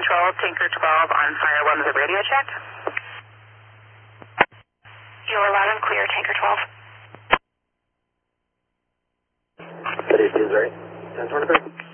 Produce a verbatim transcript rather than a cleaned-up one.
twelve, Tinker twelve on fire one with a radio check. You're loud and clear, Tinker twelve. That is right. ten twenty-three.